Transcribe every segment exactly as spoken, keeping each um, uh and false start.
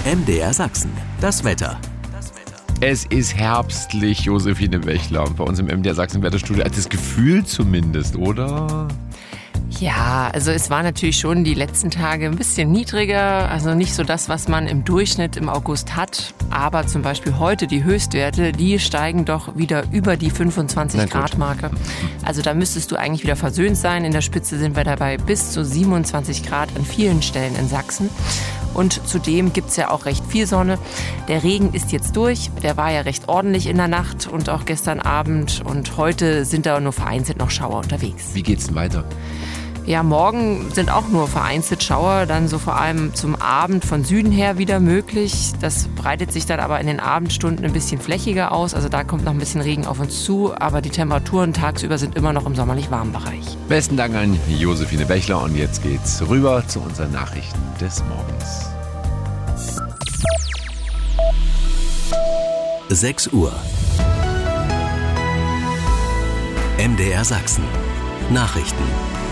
M D R Sachsen, das Wetter. Es ist herbstlich, Josephine Bechler. Bei uns im M D R Sachsen Wetterstudio hat das Gefühl zumindest, oder? Ja, also es war natürlich schon die letzten Tage ein bisschen niedriger, also nicht so das, was man im Durchschnitt im August hat, aber zum Beispiel heute die Höchstwerte, die steigen doch wieder über die fünfundzwanzig Grad Marke. Also da müsstest du eigentlich wieder versöhnt sein. In der Spitze sind wir dabei bis zu siebenundzwanzig Grad an vielen Stellen in Sachsen. Und zudem gibt's ja auch recht viel Sonne. Der Regen ist jetzt durch. Der war ja recht ordentlich in der Nacht und auch gestern Abend. Und heute sind da nur vereinzelt noch Schauer unterwegs. Wie geht's denn weiter? Ja, morgen sind auch nur vereinzelt Schauer, dann so vor allem zum Abend von Süden her wieder möglich. Das breitet sich dann aber in den Abendstunden ein bisschen flächiger aus. Also da kommt noch ein bisschen Regen auf uns zu, aber die Temperaturen tagsüber sind immer noch im sommerlich warmen Bereich. Besten Dank an Josephine Bechler und jetzt geht's rüber zu unseren Nachrichten des Morgens. sechs Uhr. M D R Sachsen. Nachrichten.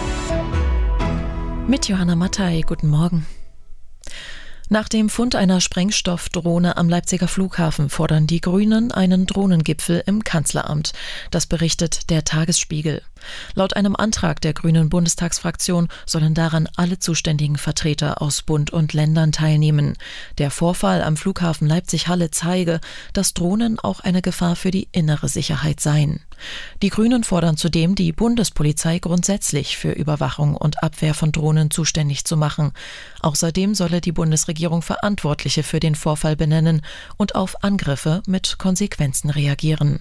Mit Johanna Mattei, guten Morgen. Nach dem Fund einer Sprengstoffdrohne am Leipziger Flughafen fordern die Grünen einen Drohnengipfel im Kanzleramt. Das berichtet der Tagesspiegel. Laut einem Antrag der Grünen Bundestagsfraktion sollen daran alle zuständigen Vertreter aus Bund und Ländern teilnehmen. Der Vorfall am Flughafen Leipzig-Halle zeige, dass Drohnen auch eine Gefahr für die innere Sicherheit seien. Die Grünen fordern zudem, die Bundespolizei grundsätzlich für Überwachung und Abwehr von Drohnen zuständig zu machen. Außerdem solle die Bundesregierung Verantwortliche für den Vorfall benennen und auf Angriffe mit Konsequenzen reagieren.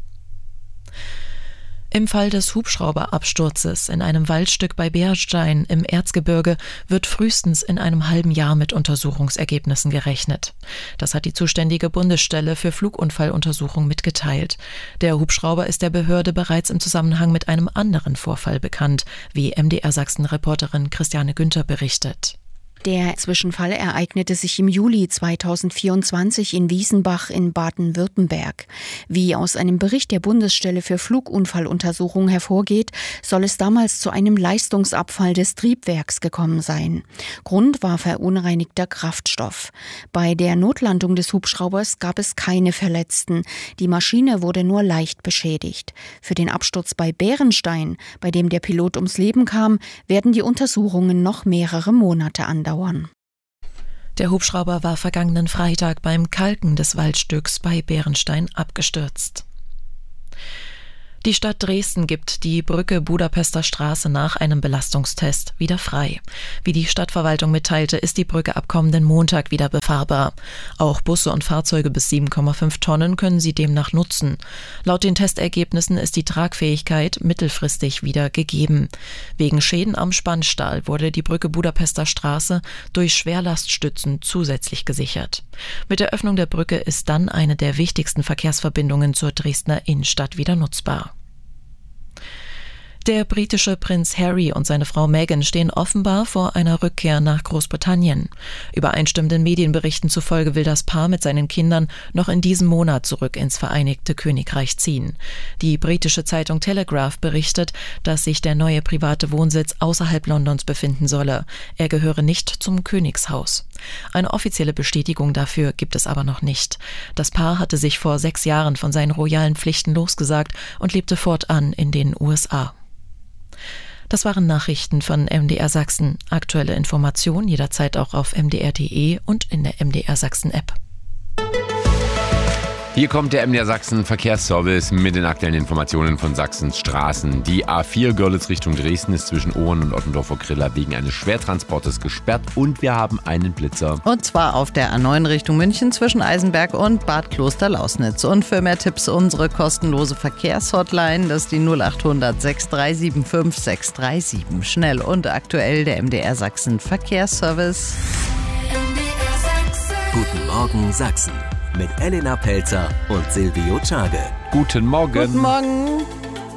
Im Fall des Hubschrauberabsturzes in einem Waldstück bei Bernstein im Erzgebirge wird frühestens in einem halben Jahr mit Untersuchungsergebnissen gerechnet. Das hat die zuständige Bundesstelle für Flugunfalluntersuchung mitgeteilt. Der Hubschrauber ist der Behörde bereits im Zusammenhang mit einem anderen Vorfall bekannt, wie M D R Sachsen-Reporterin Christiane Günther berichtet. Der Zwischenfall ereignete sich im Juli zweitausendvierundzwanzig in Wiesenbach in Baden-Württemberg. Wie aus einem Bericht der Bundesstelle für Flugunfalluntersuchung hervorgeht, soll es damals zu einem Leistungsabfall des Triebwerks gekommen sein. Grund war verunreinigter Kraftstoff. Bei der Notlandung des Hubschraubers gab es keine Verletzten. Die Maschine wurde nur leicht beschädigt. Für den Absturz bei Bärenstein, bei dem der Pilot ums Leben kam, werden die Untersuchungen noch mehrere Monate andauern. Der Hubschrauber war vergangenen Freitag beim Kalken des Waldstücks bei Bärenstein abgestürzt. Die Stadt Dresden gibt die Brücke Budapester Straße nach einem Belastungstest wieder frei. Wie die Stadtverwaltung mitteilte, ist die Brücke ab kommenden Montag wieder befahrbar. Auch Busse und Fahrzeuge bis sieben Komma fünf Tonnen können sie demnach nutzen. Laut den Testergebnissen ist die Tragfähigkeit mittelfristig wieder gegeben. Wegen Schäden am Spannstahl wurde die Brücke Budapester Straße durch Schwerlaststützen zusätzlich gesichert. Mit der Öffnung der Brücke ist dann eine der wichtigsten Verkehrsverbindungen zur Dresdner Innenstadt wieder nutzbar. Der britische Prinz Harry und seine Frau Meghan stehen offenbar vor einer Rückkehr nach Großbritannien. Übereinstimmenden Medienberichten zufolge will das Paar mit seinen Kindern noch in diesem Monat zurück ins Vereinigte Königreich ziehen. Die britische Zeitung Telegraph berichtet, dass sich der neue private Wohnsitz außerhalb Londons befinden solle. Er gehöre nicht zum Königshaus. Eine offizielle Bestätigung dafür gibt es aber noch nicht. Das Paar hatte sich vor sechs Jahren von seinen royalen Pflichten losgesagt und lebte fortan in den U S A. Das waren Nachrichten von M D R Sachsen. Aktuelle Informationen jederzeit auch auf m d r punkt d e und in der M D R Sachsen App. Hier kommt der M D R Sachsen Verkehrsservice mit den aktuellen Informationen von Sachsens Straßen. Die A vier Görlitz Richtung Dresden ist zwischen Ohren und Ottendorf vor Krilla wegen eines Schwertransportes gesperrt und wir haben einen Blitzer. Und zwar auf der A neun Richtung München zwischen Eisenberg und Bad Kloster-Lausnitz. Und für mehr Tipps unsere kostenlose Verkehrshotline, das ist die null acht hundert sechs drei sieben fünf sechs drei sieben. Schnell und aktuell der M D R Sachsen Verkehrsservice. Guten Morgen Sachsen mit Elena Pelzer und Silvio Czage. Guten Morgen. Guten Morgen.